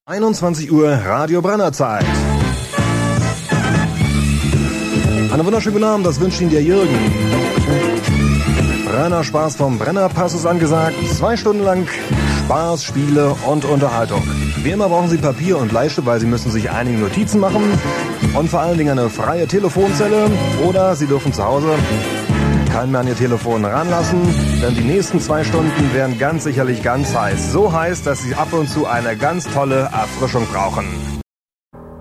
21 Uhr Radio Brennerzeit. Einen wunderschönen guten Abend, das wünscht Ihnen der Jürgen. Brenner Spaß vom Brennerpass ist angesagt. 2 Stunden lang Spaß, Spiele und Unterhaltung. Wie immer brauchen Sie Papier und Bleistift, weil Sie müssen sich einige Notizen machen. Und vor allen Dingen eine freie Telefonzelle. Oder Sie dürfen zu Hause keinen mehr an Ihr Telefon ranlassen, denn die nächsten 2 Stunden werden ganz sicherlich ganz heiß. So heiß, dass Sie ab und zu eine ganz tolle Erfrischung brauchen.